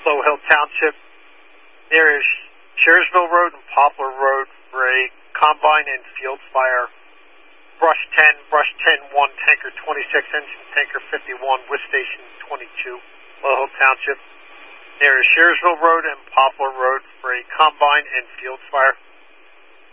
Low Hill Township, near Shearsville Road and Poplar Road for a combine and field fire. Brush 10-1, tanker 26, engine tanker 51, with station 22, Low Hill Township, near Shearsville Road and Poplar Road for a combine and field fire.